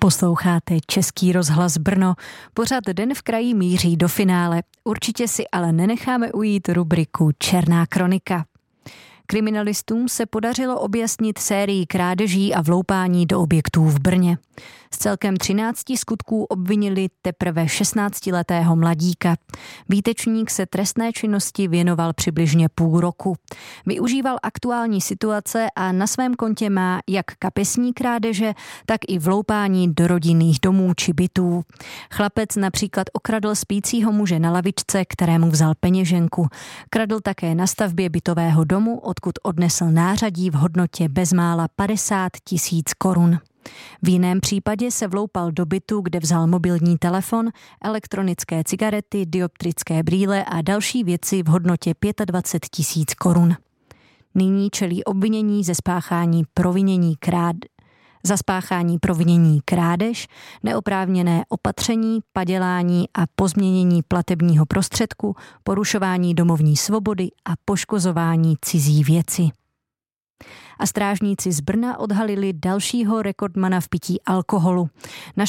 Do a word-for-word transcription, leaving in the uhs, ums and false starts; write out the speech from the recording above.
Posloucháte Český rozhlas Brno. Pořad Den v kraji míří do finále. Určitě si ale nenecháme ujít rubriku Černá kronika. Kriminalistům se podařilo objasnit sérii krádeží a vloupání do objektů v Brně. Z celkem třinácti skutků obvinili teprve šestnáctiletého mladíka. Výtečník se trestné činnosti věnoval přibližně půl roku. Využíval aktuální situace a na svém kontě má jak kapesní krádeže, tak i vloupání do rodinných domů či bytů. Chlapec například okradl spícího muže na lavičce, kterému vzal peněženku. Kradl také na stavbě bytového domu, odkud odnesl nářadí v hodnotě bezmála padesát tisíc korun. V jiném případě se vloupal do bytu, kde vzal mobilní telefon, elektronické cigarety, dioptrické brýle a další věci v hodnotě dvacet pět tisíc korun. Nyní čelí obvinění ze spáchání provinění krád... za spáchání provinění krádež, neoprávněné opatření, padělání a pozměnění platebního prostředku, porušování domovní svobody a poškozování cizí věci. A strážníci z Brna odhalili dalšího rekordmana v pití alkoholu. Na